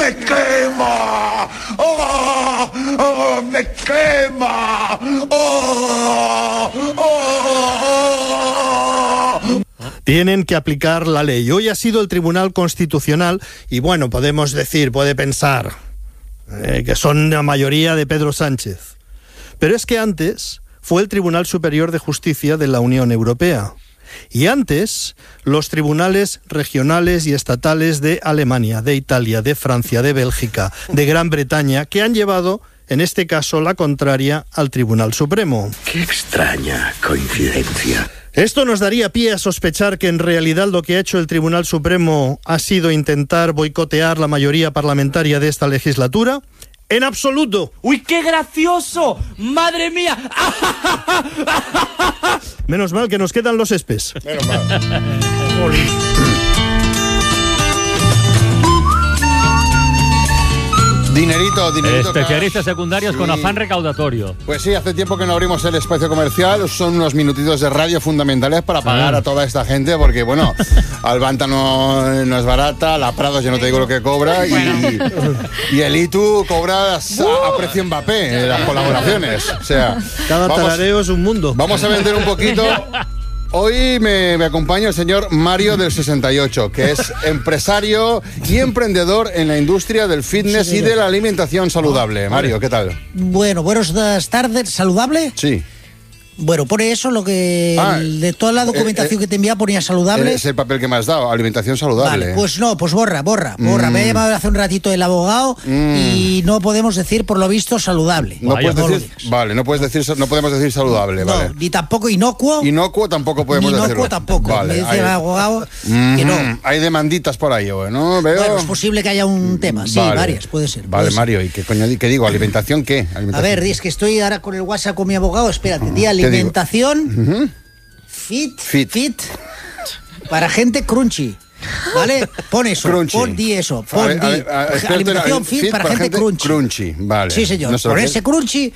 ¡Me quema! ¡Oh! ¡Oh! ¡Me quema! ¡Oh! ¡Oh! Tienen que aplicar la ley. Hoy ha sido el Tribunal Constitucional y bueno, podemos decir, puede pensar que son la mayoría de Pedro Sánchez. Pero es que antes fue el Tribunal Superior de Justicia de la Unión Europea. Y antes, los tribunales regionales y estatales de Alemania, de Italia, de Francia, de Bélgica, de Gran Bretaña, que han llevado, en este caso, la contraria al Tribunal Supremo. Qué extraña coincidencia. Esto nos daría pie a sospechar que en realidad lo que ha hecho el Tribunal Supremo ha sido intentar boicotear la mayoría parlamentaria de esta legislatura. ¡En absoluto! ¡Uy, qué gracioso! ¡Madre mía! Menos mal que nos quedan los espes. Menos mal. Dinerito. Especialistas secundarios con afán recaudatorio. Pues sí, hace tiempo que no abrimos el espacio comercial. Son unos minutitos de radio fundamentales para pagar a toda esta gente, porque, bueno, Albanta no es barata, la Prados yo no te digo lo que cobra, y el ITU cobra a precio Mbappé las colaboraciones. O sea, cada tarareo es un mundo. Vamos a vender un poquito. Hoy me acompaña el señor Mario del 68, que es empresario y emprendedor en la industria del fitness y de la alimentación saludable. Mario, ¿qué tal? Bueno, buenas tardes. ¿Saludable? Sí. Bueno, pone eso, lo que de toda la documentación que te envía ponía saludable. Es el papel que me has dado, alimentación saludable. Vale, pues no, pues borra. Me ha llamado hace un ratito el abogado y no podemos decir, por lo visto, saludable. No puedes decir, vale, no podemos decir saludable, no, vale. Ni tampoco inocuo. Inocuo tampoco podemos decirlo. Inocuo tampoco. Vale, me dice el abogado que no. Hay demanditas por ahí, ¿no? Veo. Bueno, es posible que haya un tema, sí, varias, puede ser. Vale, Mario, ¿y qué coño qué digo? ¿Alimentación qué? A ver, es que estoy ahora con el WhatsApp con mi abogado, espérate, di alimentación. Fit para gente crunchy, ¿vale? Pon eso, di eso, alimentación fit para gente crunchy. Vale. Sí, señor, ponerse crunchy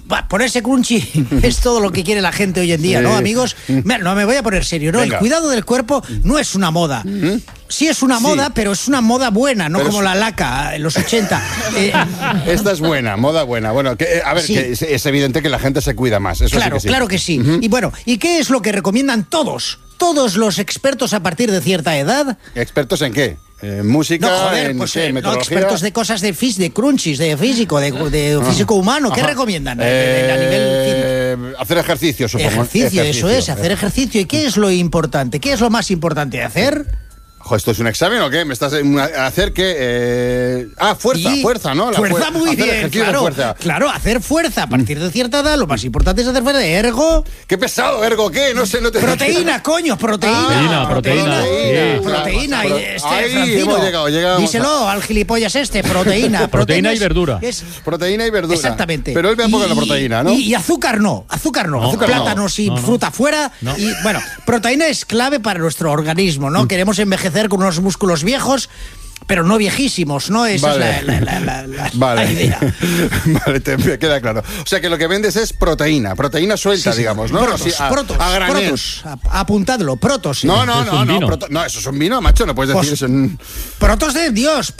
es todo lo que quiere la gente hoy en día, ¿no, amigos? No me voy a poner serio, ¿no? Venga. El cuidado del cuerpo no es una moda. Sí es una moda, pero es una moda buena, no pero como la laca en los 80. Esta es buena, moda buena. Bueno, que es evidente que la gente se cuida más. Eso claro, sí. Claro que sí. Y bueno, ¿y qué es lo que recomiendan todos los expertos a partir de cierta edad? ¿Expertos en qué? Música, no, joder, pues, no, expertos de cosas de crunchies, de físico, de físico humano. ¿Qué recomiendan a nivel hacer ejercicio, supongo. Ejercicio, eso es, hacer ejercicio. ¿Y qué es lo importante? ¿Qué es lo más importante de hacer? ¿Esto es un examen o qué? ¿Me estás hacer qué? Fuerza, ¿no? Fuerza muy bien, claro, hacer fuerza a partir de cierta edad. Lo más importante es hacer fuerza. Ergo. ¡Qué pesado, ergo! ¿Qué? No sé, no te. Proteína, coño, proteína. Proteína. Llegamos. Díselo al gilipollas proteína. Proteína y verdura. Proteína y verdura. Exactamente. Pero él me apoya la proteína, ¿no? Y azúcar no. Plátanos y fruta fuera. No. Y bueno, proteína es clave para nuestro organismo, ¿no? Queremos envejecer con unos músculos viejos, pero no viejísimos, ¿no? Esa es la idea. Vale, te queda claro. O sea que lo que vendes es proteína suelta, digamos, ¿no? Protos. Apuntadlo, protos. No, eso es un vino, macho, no puedes decir eso. Protos de Dios,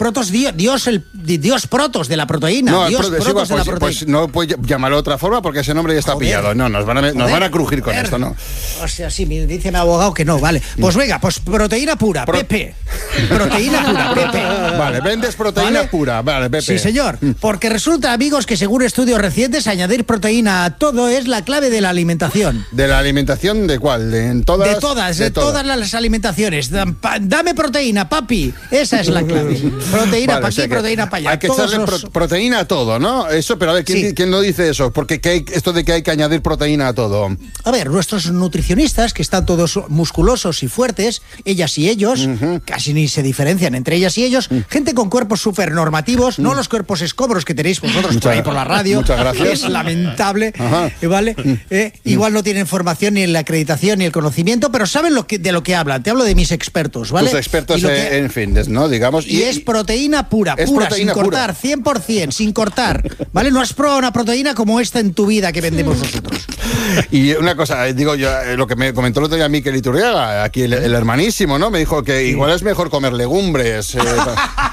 Dios protos de la proteína. De la proteína. Pues no puedes llamarlo de otra forma porque ese nombre ya está pillado. No, nos van a crujir con esto, ¿no? O sea, sí, me dice mi abogado que no, vale. Pues venga, pues proteína pura, Pepe. Proteína pura, Pepe. Vale, vendes proteína pura. Vale, Pepe. Sí, señor. Porque resulta, amigos, que según estudios recientes, añadir proteína a todo es la clave de la alimentación. ¿De la alimentación de cuál? ¿De todas las alimentaciones. Dame proteína, papi. Esa es la clave. Proteína para aquí, proteína para allá. Hay que echarle proteína a todo, ¿no? Eso, pero a ver, ¿quién lo dice eso? Porque esto de que hay que añadir proteína a todo. A ver, nuestros nutricionistas, que están todos musculosos y fuertes, ellas y ellos, casi ni se diferencian entre ellas y ellos, gente con cuerpos súper normativos, no los cuerpos escobros que tenéis vosotros por ahí por la radio. Muchas gracias. Es lamentable, ¿vale? Igual no tienen formación ni la acreditación ni el conocimiento, pero saben de lo que hablan. Te hablo de mis expertos, ¿vale? Tus expertos en fitness, ¿no? Digamos. Y es proteína pura, sin cortar, 100%, sin cortar, ¿vale? No has probado una proteína como esta en tu vida que vendemos nosotros. Y una cosa, digo yo, lo que me comentó el otro día Mikel Iturriaga, aquí el hermanísimo, ¿no? Me dijo que igual es mejor comer legumbres.